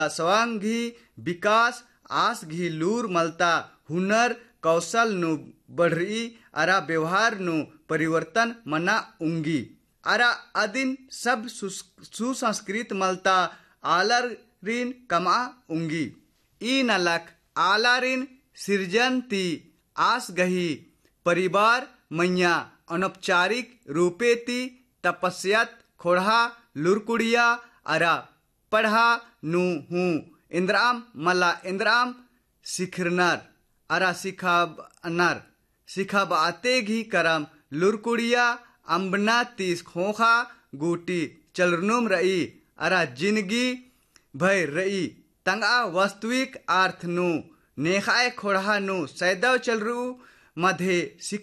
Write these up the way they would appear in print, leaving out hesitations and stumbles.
सवांग घी विकास आस घी लूर मलता हुनर कौशल नु बढ़ी अरा व्यवहार नु परिवर्तन मना उंगी अरा अदिन सब सुसंस्कृत मलता आलर ऋण कमा उंगी ई नलक आला ऋण सृजन ती आस गही परिवार मैया अनौपचारिक रूपे ती तपस्यात खोड़ा लुरकुड़िया अरा पढ़ा नु हूँ इंद्राम मला इंद्राम सिखरनर अरा सिखाब आते घी करम लुरकुड़िया अम्बना तीस खोखा गुटी चलनुम रई अरा जिंदगी भय रई तंगा वास्तविक अर्थ नु नेखाए खोड़ा नु सैदव चलरू मधे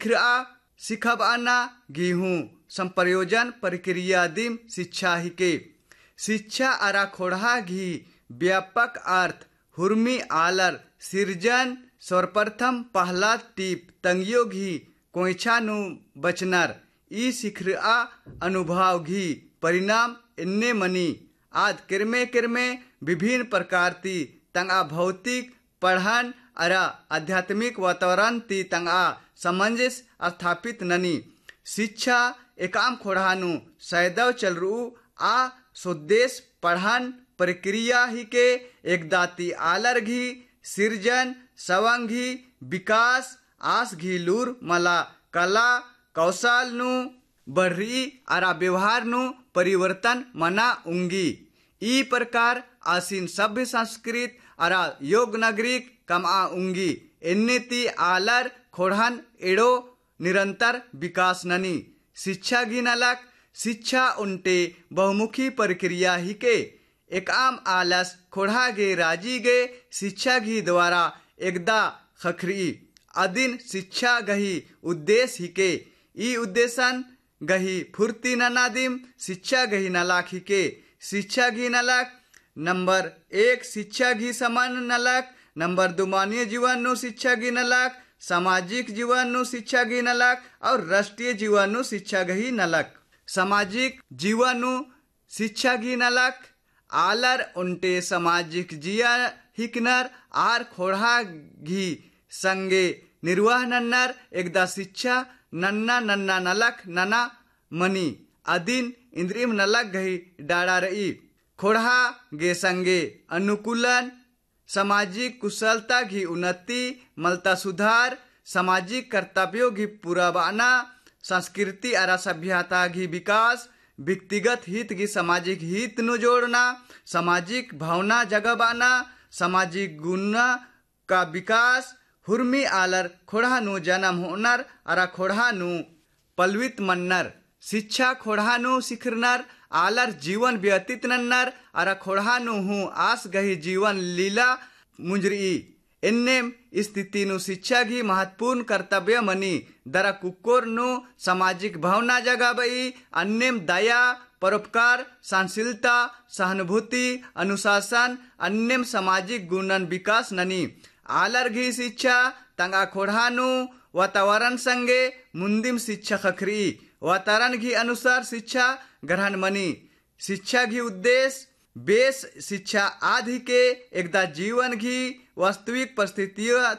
सिखब आना गेहूँ संप्रयोजन प्रक्रिया दिम शिक्षा ही के शिक्षा अरा खोड़ा घी व्यापक अर्थ हुर्मी आलर सृजन सर्वप्रथम पहला टीप तंगियो घी कोइछा नु बचनर ई सिखरा अनुभव घी परिणाम इन्ने मनी आद किरमे विभिन्न प्रकार ती तंगा भौतिक पढ़न अरा आध्यात्मिक वातावरण ती तंगा समंजस स्थापित ननी शिक्षा एकाम खोड़ानु सैदव चलरू आ स्वदेश पढ़न प्रक्रिया ही के एकदाती आलर घी सृजन सवंग घी विकास आस घी लूर मला कला कौशल नु बढ़ी अरा व्यवहार नु परिवर्तन मना उंगी ई प्रकार आसीन सभ्य संस्कृत अरा योग नागरिक कमा उंगी इन्नीति आलर खोड़न एड़ो निरंतर विकास ननी शिक्षा घी नलक शिक्षा उनटे बहुमुखी प्रक्रिया ही के एक आम आलस खोड़ा गे राजी गे शिक्षा घी द्वारा एकदा खखरी अदिन शिक्षा गही उद्देश्य ही के ई उद्देशन गही फुर्ती ननादिम शिक्षा गही नलाक ही के शिक्षा घी नलक नंबर 1 शिक्षा घी समान नलक नंबर 2 मानवीय जीवन नु शिक्षा घी नलक सामाजिक जीवन नु शिक्षा घी नलक और राष्ट्रीय जीवन नु शिक्षा घी नलक सामाजिक जीवन नु शिक्षा घी नलक आलर उनटे सामाजिक जिया हिकनर आर खोड़ा घी संगे निर्वाह नन्नर एकदा शिक्षा नन्ना नन्ना नलक नना मनी अदिन इंद्रियम नलक गही डाड़ा रही खोड़ा गे संगे अनुकूलन सामाजिक कुशलता घी उन्नति मलता सुधार सामाजिक कर्तव्यों घी पूरा बाना संस्कृति अरा सभ्यता घी विकास व्यक्तिगत हित की सामाजिक हित नु जोड़ना सामाजिक भावना जगबाना सामाजिक गुण का विकास हुर्मी आलर खोड़ा नु जन्म होनर अरा खोड़ा नु पलवित मन्नर शिक्षा खोड़ा नु सिखरनर आलर जीवन व्यतीत नन्नर अरा खोड़ा नु हूँ आस गही जीवन लीला मुंजरी इन्ने स्थिति नु शिक्षा घी महत्वपूर्ण कर्तव्य मनी दरा कुक्कोर नु सामाजिक भावना जगाबई अन्यम दया परोपकार सहनशीलता सहानुभूति अनुशासन अन्यम सामाजिक गुणन विकास ननी आलर घी शिक्षा तंगा खोड़ा नु वातावरण संगे मुंदिम शिक्षा खखरी वातावरण घी अनुसार शिक्षा ग्रहण मनी शिक्षा घी उद्देश्य बेस शिक्षा आदि के एकदा जीवन घी वास्तविक परिस्थितियों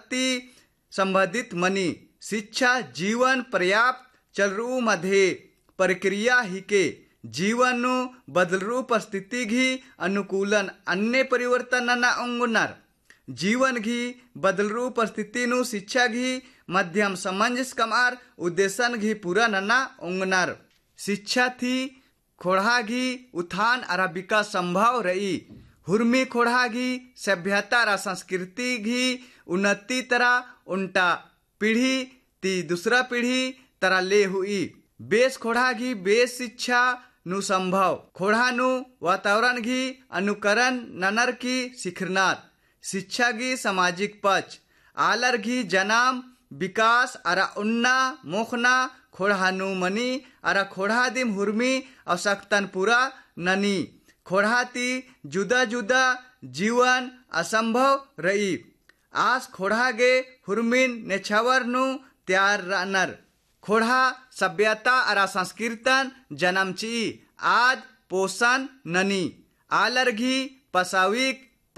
संबंधित मनी शिक्षा जीवन पर्याप्त चलरू मध्य प्रक्रिया ही के जीवन नु बदलरू परिस्थिति घी अनुकूलन अन्य परिवर्तन न अंगुनर जीवन घी बदलरू परिस्थिति नु शिक्षा घी मध्यम समंजस कमार उद्देशन घी पूरा नना उंगनर शिक्षा थी खोड़ा घी उत्थान अरा विकास संभव रही हुर्मी खोड़ा घी सभ्यता रा संस्कृति घी उन्नति तरह उल्टा पीढ़ी ती दूसरा पीढ़ी तरह ले हुई बेस खोड़ा घी बेस शिक्षा नु संभव खोड़ा नु वातावरण घी अनुकरण ननर की सिखरनाथ शिक्षा घी सामाजिक पक्ष आलर घी जनाम विकास अरा उन्ना मोखना खोड़ा नु मनी अरा खोड़ा दिम हुर्मी आवश्यकतन पूरा ननी खोड़ा ती जुदा जुदा जीवन असंभव रही आस खोड़ा गे हुर्मिन नेछावर नु त्यार रनर खोड़ा सभ्यता अरा संस्कृतन जन्म ची आद पोषण ननी आलर घी पसाविक